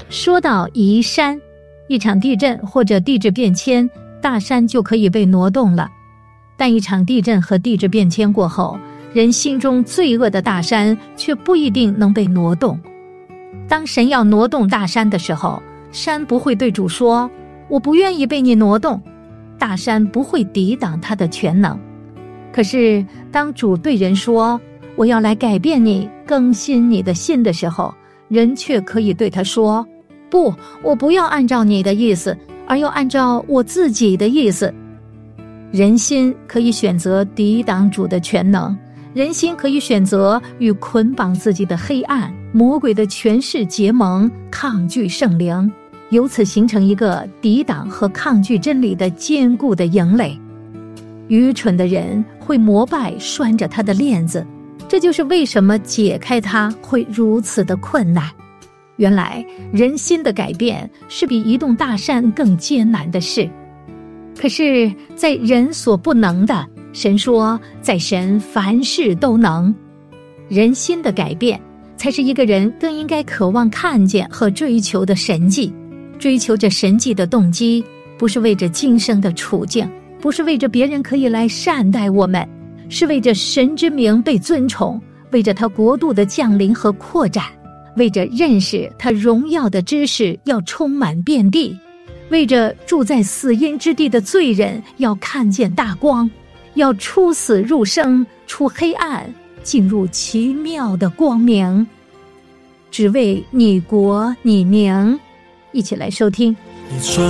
说到移山，一场地震或者地质变迁，大山就可以被挪动了。但一场地震和地质变迁过后，人心中罪恶的大山却不一定能被挪动。当神要挪动大山的时候，山不会对主说我不愿意被你挪动，大山不会抵挡他的全能。可是当主对人说我要来改变你，更新你的心的时候，人却可以对他说不，我不要按照你的意思，而要按照我自己的意思。人心可以选择抵挡主的全能，人心可以选择与捆绑自己的黑暗、魔鬼的权势结盟，抗拒圣灵，由此形成一个抵挡和抗拒真理的坚固的营垒。愚蠢的人会膜拜拴着他的链子，这就是为什么解开它会如此的困难。原来人心的改变是比移动大山更艰难的事。可是在人所不能的，神说在神凡事都能。人心的改变才是一个人更应该渴望看见和追求的神迹。追求着神迹的动机，不是为着今生的处境，不是为着别人可以来善待我们，是为着神之名被尊崇，为着他国度的降临和扩展，为着认识他荣耀的知识要充满遍地，为着住在死荫之地的罪人要看见大光，要出死入生，出黑暗，进入奇妙的光明。只为你国你名。一起来收听。